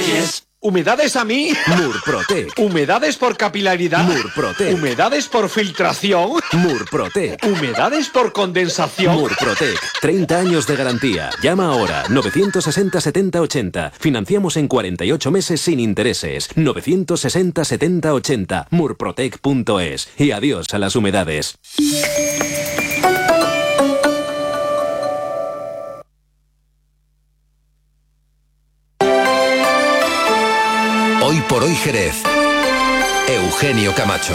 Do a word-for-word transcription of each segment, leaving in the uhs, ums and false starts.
Yes. ¿Humedades a mí? Murprotec. ¿Humedades por capilaridad? Murprotec. ¿Humedades por filtración? Murprotec. ¿Humedades por condensación? Murprotec. treinta años de garantía. Llama ahora. novecientos sesenta setenta ochenta. Financiamos en cuarenta y ocho meses sin intereses. novecientos sesenta setenta ochenta. Murprotec punto es. Y adiós a las humedades. Hoy por hoy Jerez. Eugenio Camacho.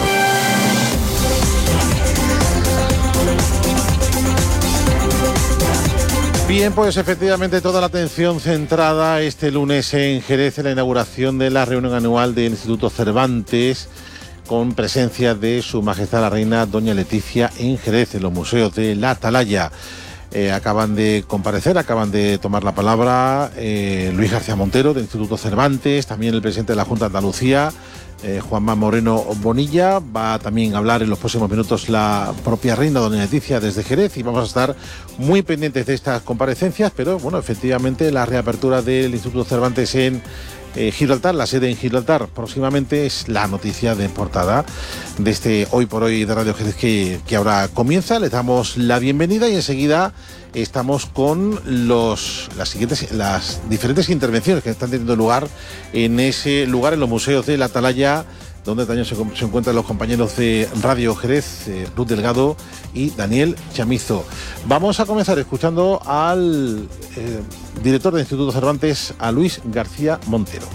Bien, pues efectivamente toda la atención centrada este lunes en Jerez en la inauguración de la reunión anual del Instituto Cervantes, con presencia de Su Majestad la Reina Doña Leticia en Jerez, en los museos de la Atalaya. Eh, acaban de comparecer, acaban de tomar la palabra eh, Luis García Montero del Instituto Cervantes, también el presidente de la Junta de Andalucía, eh, Juanma Moreno Bonilla. Va también a hablar en los próximos minutos la propia reina Doña Leticia desde Jerez, y vamos a estar muy pendientes de estas comparecencias. Pero bueno, efectivamente la reapertura del Instituto Cervantes en Eh, Gibraltar, la sede en Gibraltar, próximamente es la noticia de portada de este Hoy por Hoy de Radio Jerez que, que ahora comienza. Les damos la bienvenida y enseguida estamos con los las siguientes las diferentes intervenciones que están teniendo lugar en ese lugar, en los museos de la Atalaya, donde también se, se encuentran los compañeros de Radio Jerez, eh, Ruth Delgado y Daniel Chamizo. Vamos a comenzar escuchando al eh, director del Instituto Cervantes, a Luis García Montero.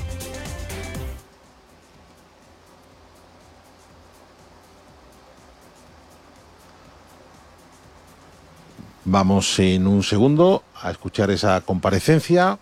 Vamos en un segundo a escuchar esa comparecencia.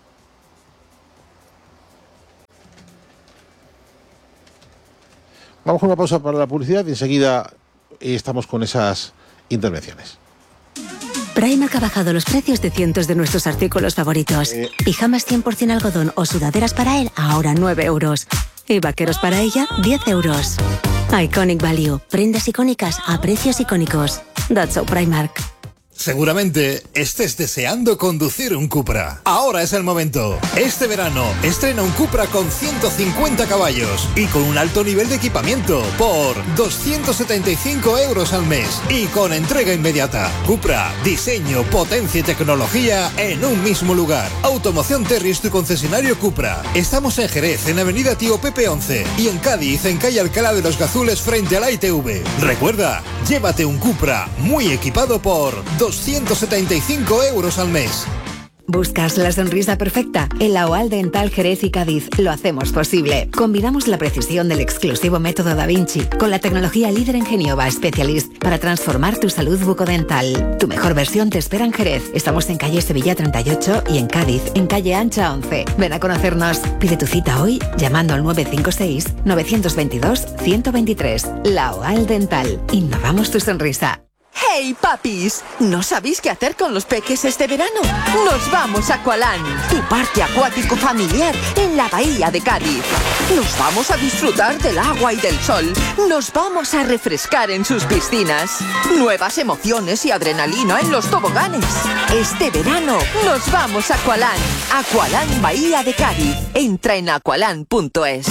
Vamos con una pausa para la publicidad y enseguida estamos con esas intervenciones. Primark ha bajado los precios de cientos de nuestros artículos favoritos. Eh... Pijamas cien por ciento algodón o sudaderas para él, ahora nueve euros. Y vaqueros para ella, diez euros. Iconic Value. Prendas icónicas a precios icónicos. That's so Primark. Seguramente estés deseando conducir un Cupra. Ahora es el momento. Este verano estrena un Cupra con ciento cincuenta caballos y con un alto nivel de equipamiento por doscientos setenta y cinco euros al mes y con entrega inmediata. Cupra, diseño, potencia y tecnología en un mismo lugar. Automoción Terry es tu concesionario Cupra. Estamos en Jerez, en Avenida Tío Pepe once, y en Cádiz, en calle Alcalá de los Gazules, frente a la I T V. Recuerda, llévate un Cupra muy equipado por doscientos setenta y cinco euros al mes. ¿Buscas la sonrisa perfecta? En la Oal Dental Jerez y Cádiz lo hacemos posible. Combinamos la precisión del exclusivo método Da Vinci con la tecnología líder en Genioba Specialist para transformar tu salud bucodental. Tu mejor versión te espera en Jerez. Estamos en calle Sevilla treinta y ocho y en Cádiz, en calle Ancha once. Ven a conocernos. Pide tu cita hoy llamando al nueve cinco seis, nueve dos dos, uno cero dos tres. La Oal Dental. Innovamos tu sonrisa. ¡Hey, papis! ¿No sabéis qué hacer con los peques este verano? ¡Nos vamos a Aqualand! Tu parque acuático familiar en la bahía de Cádiz. Nos vamos a disfrutar del agua y del sol. Nos vamos a refrescar en sus piscinas. Nuevas emociones y adrenalina en los toboganes. Este verano nos vamos a Aqualand. Aqualand Bahía de Cádiz. Entra en aqualand punto es.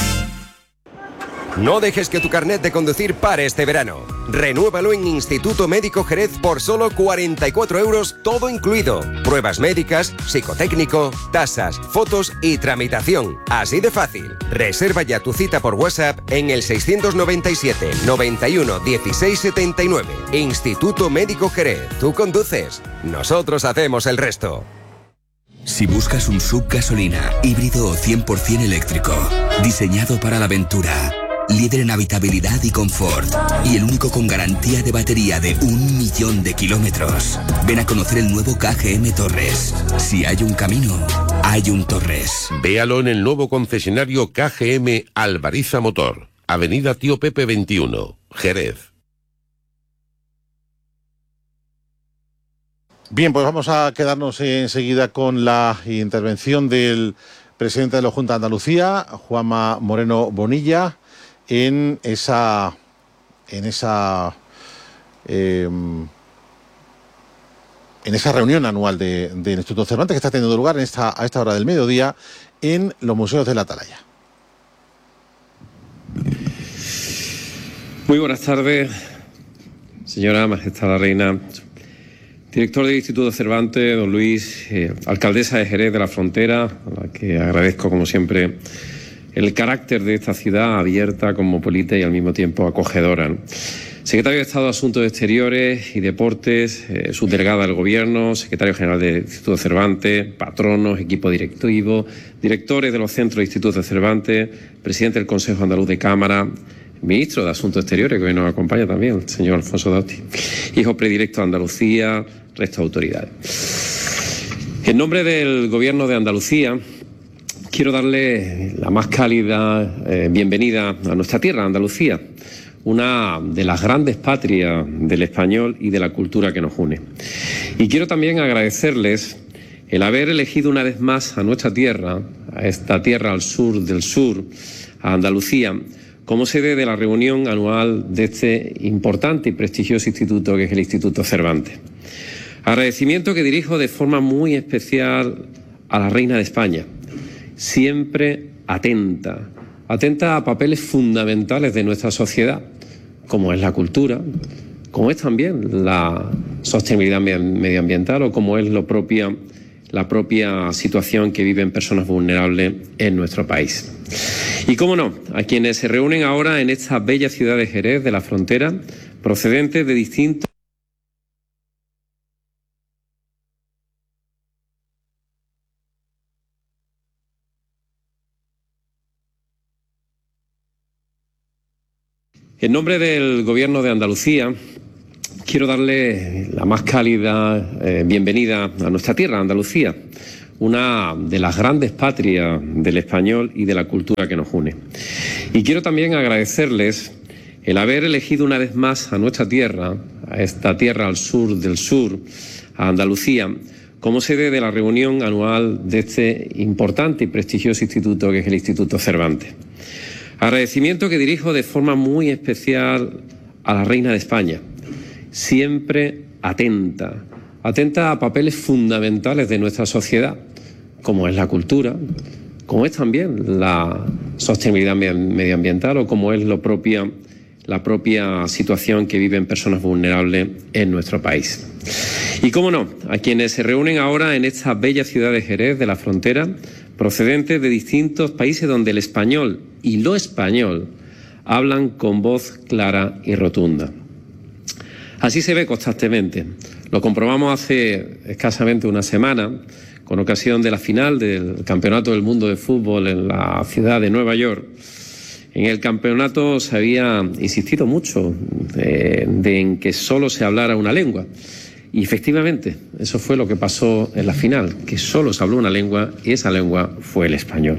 No dejes que tu carnet de conducir pare este verano. Renúvalo en Instituto Médico Jerez por solo cuarenta y cuatro euros, todo incluido. Pruebas médicas, psicotécnico, tasas, fotos y tramitación. Así de fácil. Reserva ya tu cita por WhatsApp en el seiscientos noventa y siete, noventa y uno, dieciséis setenta y nueve. Instituto Médico Jerez. Tú conduces. Nosotros hacemos el resto. Si buscas un sub gasolina, híbrido o cien por ciento eléctrico, diseñado para la aventura, líder en habitabilidad y confort, y el único con garantía de batería de un millón de kilómetros, ven a conocer el nuevo K G M Torres. Si hay un camino, hay un Torres. Véalo en el nuevo concesionario K G M Alvariza Motor, Avenida Tío Pepe veintiuno, Jerez. Bien, pues vamos a quedarnos enseguida con la intervención del presidente de la Junta de Andalucía, Juanma Moreno Bonilla, en esa en esa eh, en esa reunión anual de, del Instituto Cervantes que está teniendo lugar en esta, a esta hora del mediodía en los museos de la Atalaya. Muy buenas tardes, señora Majestad la Reina, director del Instituto Cervantes, don Luis, eh, alcaldesa de Jerez de la Frontera, a la que agradezco como siempre el carácter de esta ciudad abierta, cosmopolita y al mismo tiempo acogedora, ¿no? Secretario de Estado de Asuntos Exteriores y Deportes, eh, subdelegada del Gobierno, secretario general del Instituto Cervantes, patronos, equipo directivo, directores de los centros de Instituto Cervantes, presidente del Consejo Andaluz de Cámara, ministro de Asuntos Exteriores, que hoy nos acompaña también, el señor Alfonso Dotti, hijo predilecto de Andalucía, resto de autoridades. En nombre del Gobierno de Andalucía, quiero darle la más cálida eh, bienvenida a nuestra tierra, Andalucía, una de las grandes patrias del español y de la cultura que nos une. Y quiero también agradecerles el haber elegido una vez más a nuestra tierra, a esta tierra al sur del sur, a Andalucía, como sede de la reunión anual de este importante y prestigioso instituto que es el Instituto Cervantes. Agradecimiento que dirijo de forma muy especial a la Reina de España, siempre atenta, atenta a papeles fundamentales de nuestra sociedad, como es la cultura, como es también la sostenibilidad medioambiental o como es lo propia, la propia situación que viven personas vulnerables en nuestro país. Y cómo no, a quienes se reúnen ahora en esta bella ciudad de Jerez de la Frontera, procedentes de distintos En nombre del Gobierno de Andalucía, quiero darle la más cálida eh, bienvenida a nuestra tierra, Andalucía, una de las grandes patrias del español y de la cultura que nos une. Y quiero también agradecerles el haber elegido una vez más a nuestra tierra, a esta tierra al sur del sur, a Andalucía, como sede de la reunión anual de este importante y prestigioso instituto que es el Instituto Cervantes. Agradecimiento que dirijo de forma muy especial a la Reina de España, siempre atenta, atenta a papeles fundamentales de nuestra sociedad, como es la cultura, como es también la sostenibilidad medioambiental o como es lo propia, la propia situación que viven personas vulnerables en nuestro país. Y cómo no, a quienes se reúnen ahora en esta bella ciudad de Jerez de la Frontera, procedentes de distintos países donde el español y lo español hablan con voz clara y rotunda. Así se ve constantemente. Lo comprobamos hace escasamente una semana, con ocasión de la final del Campeonato del Mundo de Fútbol en la ciudad de Nueva York. En el campeonato se había insistido mucho de, de en que solo se hablara una lengua. Y efectivamente, eso fue lo que pasó en la final, que solo se habló una lengua y esa lengua fue el español.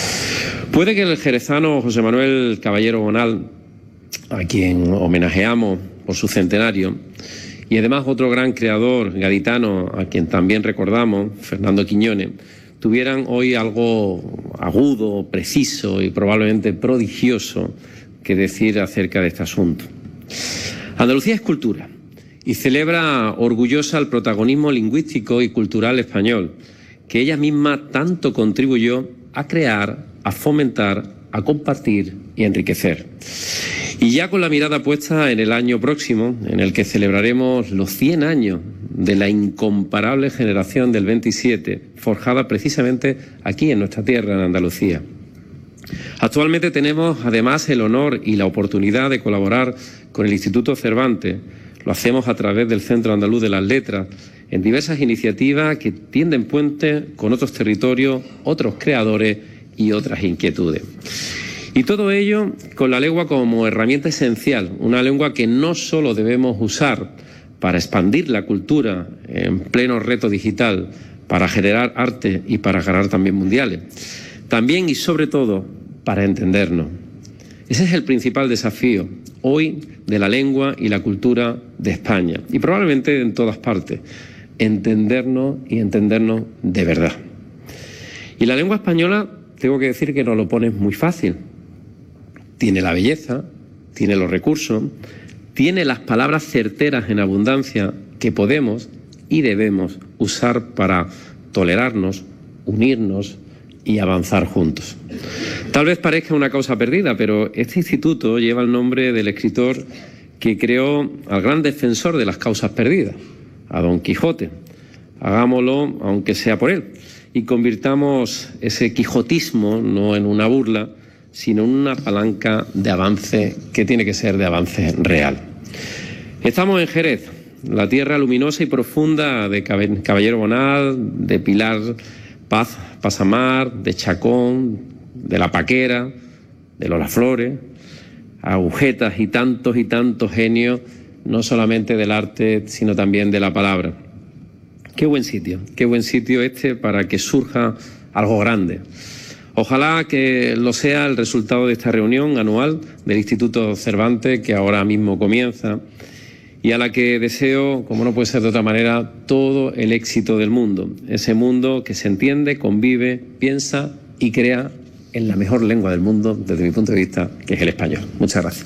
Puede que el jerezano José Manuel Caballero Bonal, a quien homenajeamos por su centenario, y además otro gran creador gaditano, a quien también recordamos, Fernando Quiñones, tuvieran hoy algo agudo, preciso y probablemente prodigioso que decir acerca de este asunto. Andalucía es cultura y celebra orgullosa el protagonismo lingüístico y cultural español, que ella misma tanto contribuyó a crear, a fomentar, a compartir y a enriquecer. Y ya con la mirada puesta en el año próximo, en el que celebraremos los cien años de la incomparable generación del veintisiete, forjada precisamente aquí en nuestra tierra, en Andalucía. Actualmente tenemos además el honor y la oportunidad de colaborar con el Instituto Cervantes. Lo hacemos a través del Centro Andaluz de las Letras, en diversas iniciativas que tienden puentes con otros territorios, otros creadores y otras inquietudes. Y todo ello con la lengua como herramienta esencial, una lengua que no solo debemos usar para expandir la cultura en pleno reto digital, para generar arte y para ganar también mundiales, también y sobre todo para entendernos. Ese es el principal desafío hoy de la lengua y la cultura de España y probablemente en todas partes, entendernos y entendernos de verdad. Y la lengua española, tengo que decir que nos lo pone muy fácil. Tiene la belleza, tiene los recursos, tiene las palabras certeras en abundancia que podemos y debemos usar para tolerarnos, unirnos, y avanzar juntos. Tal vez parezca una causa perdida, pero este instituto lleva el nombre del escritor que creó al gran defensor de las causas perdidas, a Don Quijote. Hagámoslo, aunque sea por él, y convirtamos ese quijotismo no en una burla, sino en una palanca de avance que tiene que ser de avance real. Estamos en Jerez, la tierra luminosa y profunda de Caballero Bonal, de Pilar Paz Pasamar, de Chacón, de La Paquera, de Lola Flores, agujetas y tantos y tantos genios, no solamente del arte, sino también de la palabra. Qué buen sitio, qué buen sitio este para que surja algo grande. Ojalá que lo sea el resultado de esta reunión anual del Instituto Cervantes, que ahora mismo comienza, y a la que deseo, como no puede ser de otra manera, todo el éxito del mundo. Ese mundo que se entiende, convive, piensa y crea en la mejor lengua del mundo, desde mi punto de vista, que es el español. Muchas gracias.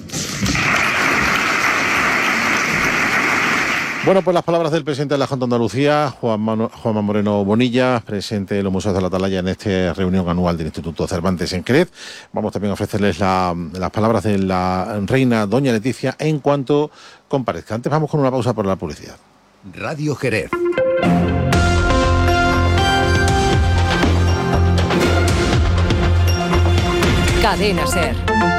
Bueno, pues las palabras del presidente de la Junta de Andalucía, Juan Manu- Juanma Moreno Bonilla, presidente de los Museos de la Atalaya en esta reunión anual del Instituto Cervantes en Jerez. Vamos también a ofrecerles la, las palabras de la reina doña Leticia en cuanto comparezca. Antes vamos con una pausa por la publicidad. Radio Jerez. Cadena SER.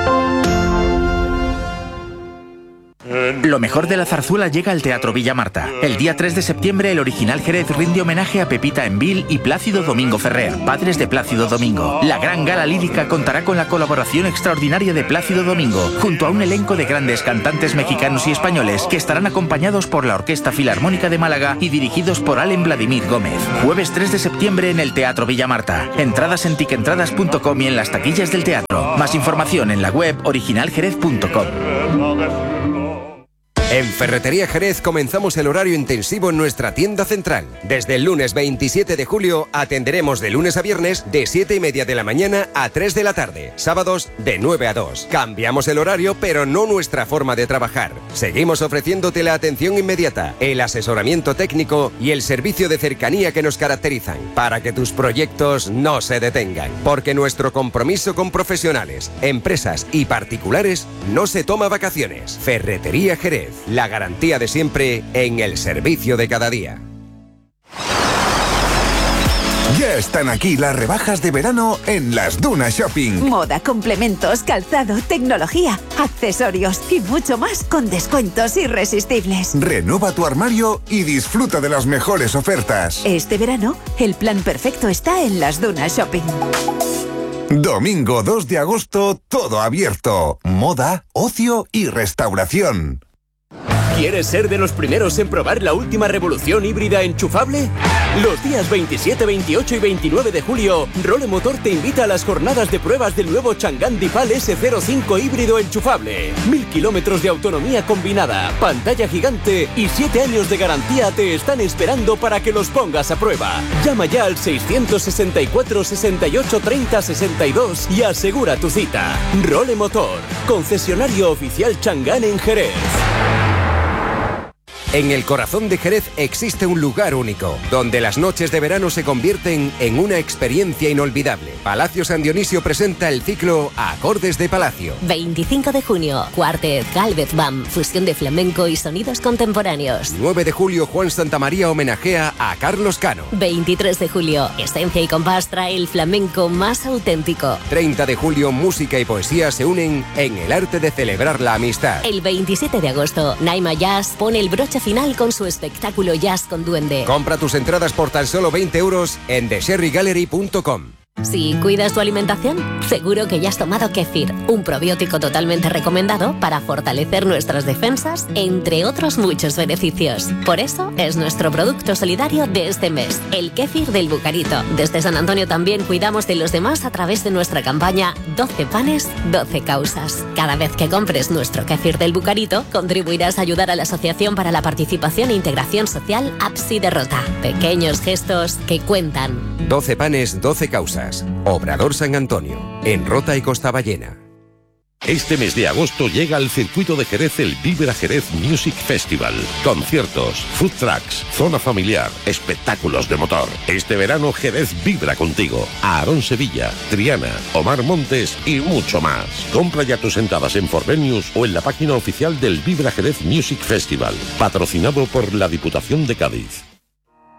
Lo mejor de la zarzuela llega al Teatro Villa Marta. El día tres de septiembre, el Original Jerez rinde homenaje a Pepita Envil y Plácido Domingo Ferrer, padres de Plácido Domingo. La gran gala lírica contará con la colaboración extraordinaria de Plácido Domingo, junto a un elenco de grandes cantantes mexicanos y españoles que estarán acompañados por la Orquesta Filarmónica de Málaga y dirigidos por Allen Vladimir Gómez. Jueves tres de septiembre en el Teatro Villa Marta. Entradas en tiquentradas punto com y en las taquillas del teatro. Más información en la web original jerez punto com. En Ferretería Jerez comenzamos el horario intensivo en nuestra tienda central. Desde el lunes veintisiete de julio atenderemos de lunes a viernes de siete y media de la mañana a tres de la tarde. Sábados de nueve a dos. Cambiamos el horario, pero no nuestra forma de trabajar. Seguimos ofreciéndote la atención inmediata, el asesoramiento técnico y el servicio de cercanía que nos caracterizan, para que tus proyectos no se detengan. Porque nuestro compromiso con profesionales, empresas y particulares no se toma vacaciones. Ferretería Jerez. La garantía de siempre en el servicio de cada día. Ya están aquí las rebajas de verano en Las Dunas Shopping. Moda, complementos, calzado, tecnología, accesorios y mucho más con descuentos irresistibles. Renueva tu armario y disfruta de las mejores ofertas. Este verano, el plan perfecto está en Las Dunas Shopping. Domingo dos de agosto, todo abierto. Moda, ocio y restauración. ¿Quieres ser de los primeros en probar la última revolución híbrida enchufable? Los días veintisiete, veintiocho y veintinueve de julio, Role Motor te invita a las jornadas de pruebas del nuevo Chang'an Dipal ese cero cinco híbrido enchufable. Mil kilómetros de autonomía combinada, pantalla gigante y siete años de garantía te están esperando para que los pongas a prueba. Llama ya al seiscientos sesenta y cuatro, sesenta y ocho, treinta, sesenta y dos y asegura tu cita. Role Motor, concesionario oficial Chang'an en Jerez. En el corazón de Jerez existe un lugar único, donde las noches de verano se convierten en una experiencia inolvidable. Palacio San Dionisio presenta el ciclo Acordes de Palacio. veinticinco de junio, Cuartet, Galvez Band, fusión de flamenco y sonidos contemporáneos. nueve de julio, Juan Santamaría homenajea a Carlos Cano. veintitrés de julio, Esencia y Compás trae el flamenco más auténtico. treinta de julio, música y poesía se unen en el arte de celebrar la amistad. El veintisiete de agosto, Naima Jazz pone el broche final con su espectáculo Jazz con Duende. Compra tus entradas por tan solo veinte euros en the sherry gallery punto com. Si cuidas tu alimentación, seguro que ya has tomado kéfir, un probiótico totalmente recomendado para fortalecer nuestras defensas, entre otros muchos beneficios. Por eso es nuestro producto solidario de este mes, el kéfir del Bucarito. Desde San Antonio también cuidamos de los demás a través de nuestra campaña doce panes, doce causas. Cada vez que compres nuestro kéfir del Bucarito, contribuirás a ayudar a la Asociación para la Participación e Integración Social APSI Derrota. Pequeños gestos que cuentan. doce panes, doce causas. Obrador San Antonio, en Rota y Costa Ballena. Este mes de agosto llega al circuito de Jerez el Vibra Jerez Music Festival. Conciertos, food trucks, zona familiar, espectáculos de motor. Este verano Jerez vibra contigo. Aarón Sevilla, Triana, Omar Montes y mucho más. Compra ya tus entradas en Forvenius o en la página oficial del Vibra Jerez Music Festival, patrocinado por la Diputación de Cádiz.